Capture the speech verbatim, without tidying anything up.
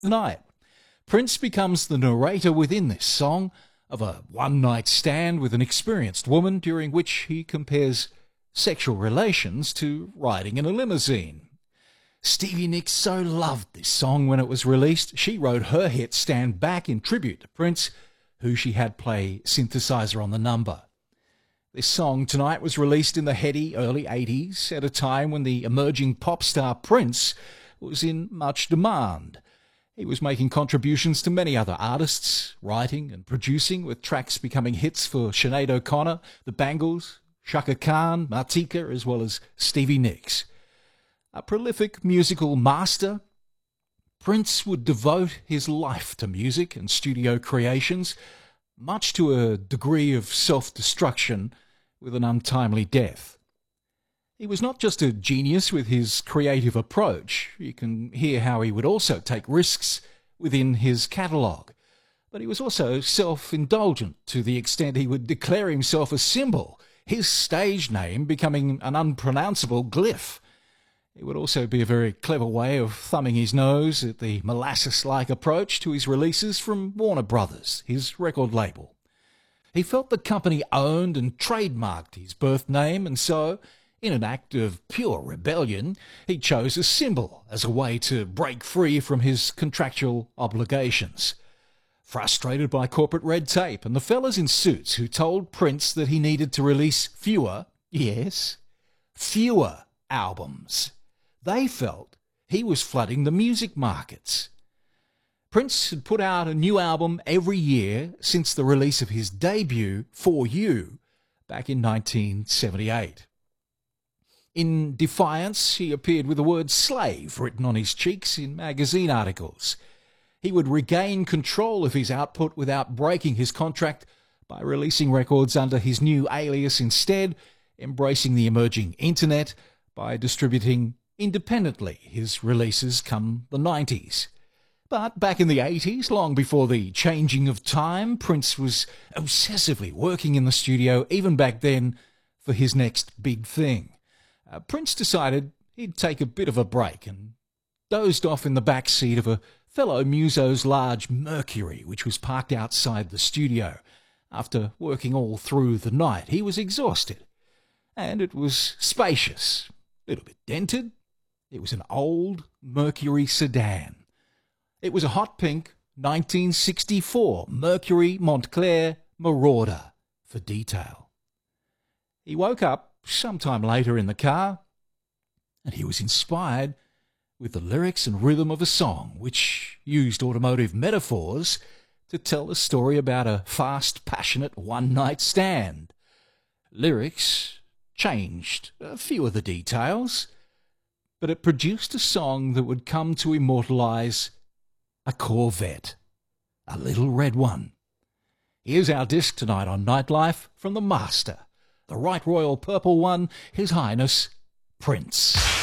Night. Prince becomes the narrator within this song of a one-night stand with an experienced woman during which he compares sexual relations to riding in a limousine. Stevie Nicks so loved this song when it was released, she wrote her hit Stand Back in tribute to Prince, who she had play synthesizer on the number. This song tonight was released in the heady early eighties at a time when the emerging pop star Prince was in much demand. He was making contributions to many other artists, writing and producing, with tracks becoming hits for Sinead O'Connor, the Bangles, Chaka Khan, Martika, as well as Stevie Nicks. A prolific musical master, Prince would devote his life to music and studio creations, much to a degree of self-destruction with an untimely death. He was not just a genius with his creative approach. You can hear how he would also take risks within his catalogue. But he was also self-indulgent to the extent he would declare himself a symbol, his stage name becoming an unpronounceable glyph. It would also be a very clever way of thumbing his nose at the molasses-like approach to his releases from Warner Brothers, his record label. He felt the company owned and trademarked his birth name, and so, in an act of pure rebellion, he chose a symbol as a way to break free from his contractual obligations. Frustrated by corporate red tape and the fellas in suits who told Prince that he needed to release fewer, yes, fewer albums, they felt he was flooding the music markets. Prince had put out a new album every year since the release of his debut, For You, back in nineteen seventy-eight. In defiance, he appeared with the word slave written on his cheeks in magazine articles. He would regain control of his output without breaking his contract by releasing records under his new alias instead, embracing the emerging internet by distributing independently his releases come the nineties. But back in the eighties, long before the changing of time, Prince was obsessively working in the studio, even back then, for his next big thing. Uh, Prince decided he'd take a bit of a break and dozed off in the back seat of a fellow muso's large Mercury, which was parked outside the studio. After working all through the night, he was exhausted. And it was spacious, a little bit dented. It was an old Mercury sedan. It was a hot pink nineteen sixty-four Mercury Montclair Marauder, for detail. He woke up sometime later in the car, and he was inspired with the lyrics and rhythm of a song which used automotive metaphors to tell a story about a fast, passionate one-night stand. Lyrics changed a few of the details, but it produced a song that would come to immortalize a Corvette, a little red one. Here's our disc tonight on Nightlife from the Master, the Right Royal Purple One, His Highness Prince.